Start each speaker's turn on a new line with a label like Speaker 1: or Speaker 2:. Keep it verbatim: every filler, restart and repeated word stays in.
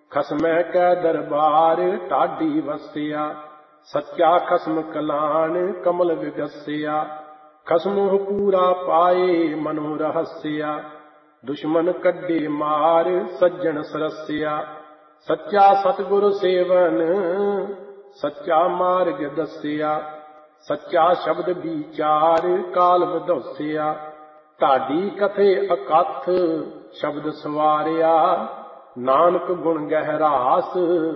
Speaker 1: खसमै कै दरबार टाडी वसिया, सच्चा खसम कलान कमल विगसिया। खसमुह पूरा पाए मनो रहस्या, दुश्मन कड्डे मार सज्जन सरस्या। सच्चा सतगुर सेवन सच्चा मार्ग दसिया, सच्चा शब्द विचार काल बदौसिया। ਢਾਡੀ ਕਥੇ ਅਕਥ ਸ਼ਬਦ ਸਵਾਰਿਆ, ਨਾਨਕ ਗੁਣ ਗਹਿਰਾਸ